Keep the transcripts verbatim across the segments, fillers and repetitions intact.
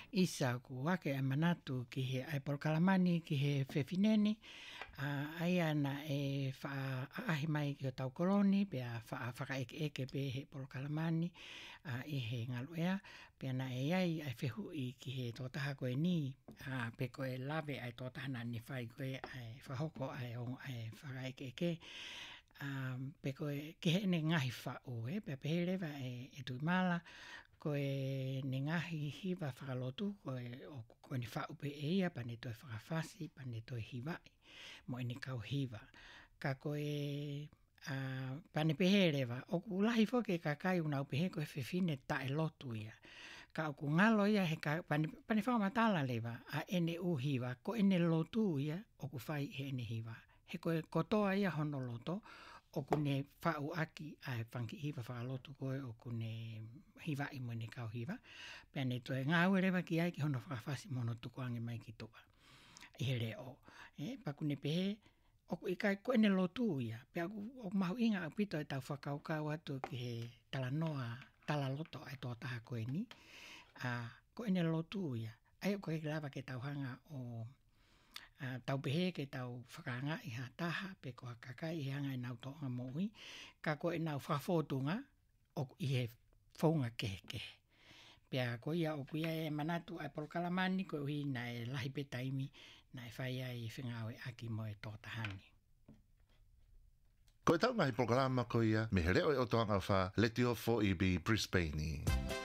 isa ku wake e manatu ki he ai polkalamani ki he whewhineni, uh, ai ana e wha ahi mai ki o tau koloni, pia wha whakaeke eke pe he polkalamani uh, i he ngaluea, pia na e ai ai whehu i ki he tōtaha koe ni, uh, pe koe lawe ai tōtaha na ni whai koe ai whahoko ai o ai whakaeke eke, um, pe koe ki he ne ngahi whao e, pe pe he lewa e, e tui mala, koe ne ngahi hiwa whakalotu, koe o koe ni whao pe e ia, pa ne toi whakawhasi, pa ne toi hiwai, mo e ni kau hiwa. Ka koe, uh, pa ne pehe lewa, o ku lahi whoke ka kai unau pehe koe whewhine ta e lotu ia. Ka o ku ngalo ia, he ka, pa ne, pa ne whakamatala lewa, a ene u hiwa, ko ene lotu ia, o ku whai he ene hiwa. He koe kotoa ia hono loto, o kune whau aki ai whanki hiwa whakalotu koe o kune hiwa i mo ne kau hiwa. Pea ne toi ngā ue rewa ki ai ki hono whakawhasi mono tuku ange mai ki toa. I he reo. E, pa kune pehe, o ku ikai ko ene lotu ia. Pea o mahu inga au pito e tau whakaukau atu ki he tala noa, tala loto ai tō taha koe ni. Uh, ko ene lotu ia. Ai o koe lawa ke tau hanga o Uh, tau pehe ke tau whakanga i ha taha, pe ko hakakai i hanga i nau toonga mohi, ka ko e nau whafotunga o i he whaunga kehe kehe. Pea ko ia o kuia e manatu ai polkalamani, ko ui na e lahi pe taimi, na e whai ai whingawe aki mo e tōtahani. Ko e tau ngahi polkalama ko ia, me he reo e o toanga wha, letio fo i bi Brisbane.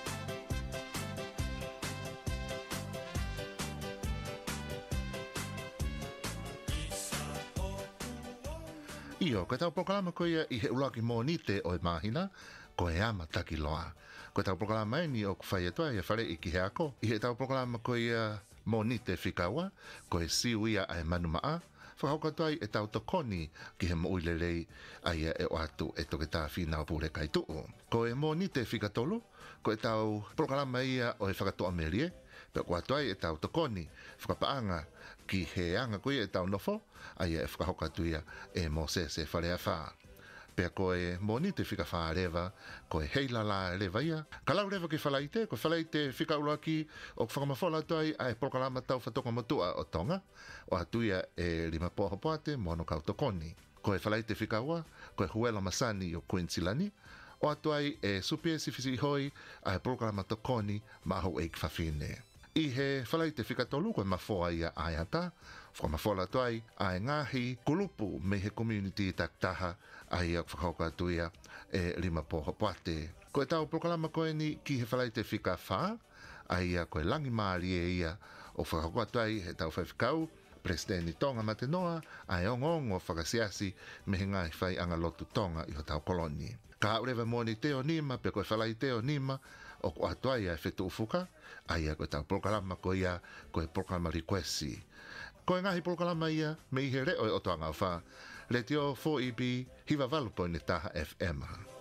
Iyo, koe tau proklama ko ia i he ulaki mō ni te o e mahina, ko e ama taki loa. Koe tau proklama e ni o kuwhai atua i a whare i ki he ako. I he tau proklama ko ia mō ni te whikaua, ko e siu ia a e manu maa, whakauka toi e tau tokoni ki he mouilelei a ia e o atu e toke tā whina o pūre kai tuu. Ko e mō ni te whikatolu, ko e tau proklama ia o e whakatoa merie, pe ko atuai e tau tokoni, whakapaanga ki he anga koe e tau nofo, a ia e whakahoka tuia e mō se se wharea whaa. Pea koe mō ni te whika whaa rewa, koe heila la rewa ia. Ka lau rewa ki whalaite, koe whalaite whika ulaki o whakamafola tuai a e proklama tau whatoka matua o tonga, o atuia e lima poha poate mono kau tokoni. Koe whalaite whika ua, koe huela masani o Queensilani, o atuai e supie sifisi hoi a e proklama tokoni maho eik whawhine. I he whalaite whikatolu koe mafoa ia ai ata, whakamafola tuai a e ngahi kulupu me he community taktaha a ia whakauka tuia e lima poha poate. Koe tau proklama koe ni ki he whalaite whika wha, a ia koe langi maari e ia o whakauka tuai he tau whaiwhikau, Presidenti Tonga Matenoa a e ongongo whakasiasi me he ngai whai anga lotu Tonga i ho tau koloni. Ka urewa mōni teo nima, pe koe whalai teo nima, o ko atuai a whetu ufuka, a ia koe tau proklama ko ia, koe proklama requesti. Koe ngahi proklama ia, me i he reo e o toanga wha, le teo four E B, hiwa valupo ni taha F M.